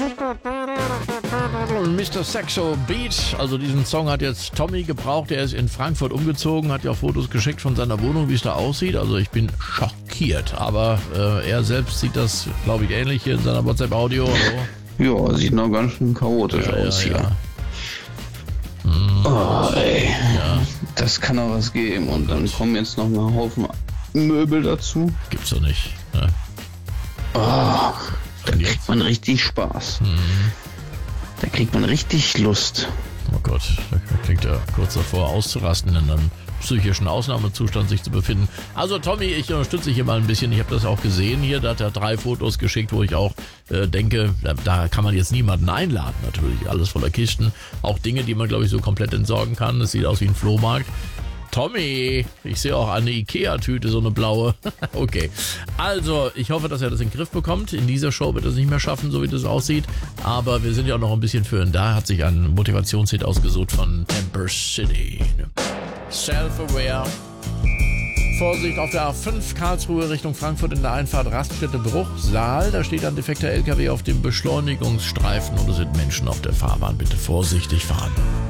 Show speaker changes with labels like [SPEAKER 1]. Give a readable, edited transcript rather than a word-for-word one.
[SPEAKER 1] Mr. Saxo Beat, also diesen Song hat jetzt Tommy gebraucht, er ist in Frankfurt umgezogen, hat ja auch Fotos geschickt von seiner Wohnung, wie es da aussieht, also ich bin schockiert, aber er selbst sieht das, glaube ich, ähnlich hier in seiner WhatsApp-Audio. Also.
[SPEAKER 2] Ja, sieht noch ganz schön chaotisch aus hier.
[SPEAKER 1] Ja.
[SPEAKER 2] Oh, ey.
[SPEAKER 1] Ja.
[SPEAKER 2] Das kann auch was geben und dann kommen jetzt noch ein Haufen Möbel dazu.
[SPEAKER 1] Gibt's doch nicht. Ne?
[SPEAKER 2] Oh, da kriegt man richtig Spaß. Da kriegt man richtig Lust.
[SPEAKER 1] Oh Gott, da klingt er kurz davor auszurasten, in einem psychischen Ausnahmezustand sich zu befinden. Also Tommy, ich unterstütze dich hier mal ein bisschen. Ich habe das auch gesehen hier. Da hat er 3 Fotos geschickt, wo ich auch denke, da kann man jetzt niemanden einladen natürlich. Alles voller Kisten. Auch Dinge, die man, glaube ich, so komplett entsorgen kann. Das sieht aus wie ein Flohmarkt. Tommy, ich sehe auch eine Ikea-Tüte, so eine blaue. Okay, also ich hoffe, dass er das in den Griff bekommt. In dieser Show wird er es nicht mehr schaffen, so wie das aussieht. Aber wir sind ja auch noch ein bisschen für ihn da. Hat sich ein Motivationshit ausgesucht von Ember City. Self-aware. Vorsicht auf der A5 Karlsruhe Richtung Frankfurt in der Einfahrt Raststätte Bruchsal. Da steht ein defekter LKW auf dem Beschleunigungsstreifen und es sind Menschen auf der Fahrbahn. Bitte vorsichtig fahren.